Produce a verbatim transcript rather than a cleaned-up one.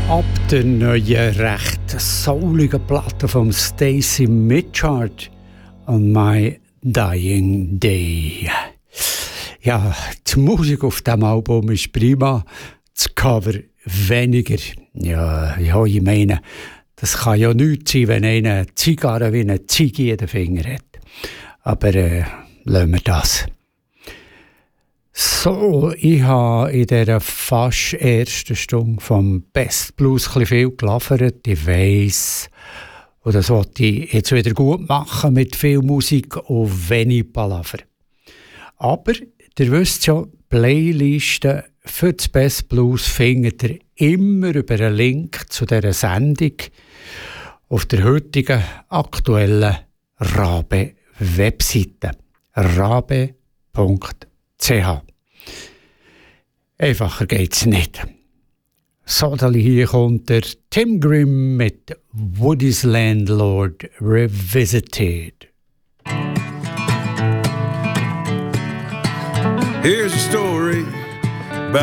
Ab der neuen, recht souligen Platte von Stacey Mitchard on My Dying Day. Ja, die Musik auf diesem Album ist prima, das Cover weniger. Ja, ja, ich meine, das kann ja nichts sein, wenn einer eine Zigarre wie eine Ziege in den Finger hat. Aber äh, lassen wir das. So, ich habe in dieser fast ersten Stunde vom Best Blues ein bisschen viel geliefert. Ich weiss, und das wollte ich jetzt wieder gut machen mit viel Musik und wenig Palaver. Aber ihr wisst schon, Playlisten für das Best Blues findet ihr immer über einen Link zu dieser Sendung auf der heutigen aktuellen Rabe-Webseite. rabe punkt c h. Einfacher geht's nicht. So, hier kommt der Tim Grimm mit Woody's Landlord Revisited. Here's a story